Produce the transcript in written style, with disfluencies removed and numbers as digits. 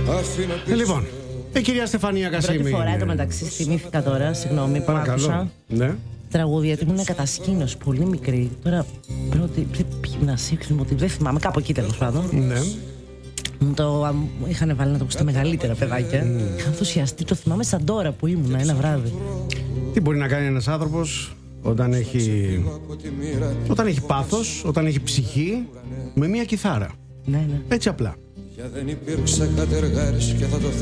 Λοιπόν, κυρία Στεφανία Κασίμη. Πρώτη φορά εντωμεταξύ θυμήθηκα τώρα, συγγνώμη που άκουσα. Ναι. Τραγούδια του ήμουν κατασκήνωση, πολύ μικρή. Τώρα πρώτη γυμνασίου, δεν θυμάμαι, κάπου εκεί τέλος πάντων. Ναι. Μου το είχαν βάλει να το ακούσω τα μεγαλύτερα παιδάκια. Είχα ενθουσιαστεί, το θυμάμαι σαν τώρα που ήμουν ένα βράδυ. Τι μπορεί να κάνει ένας άνθρωπος όταν έχει πάθος, όταν έχει ψυχή, με μια κιθάρα. Ναι, ναι. Έτσι απλά. Δεν υπήρξε κατεργάρης και θα το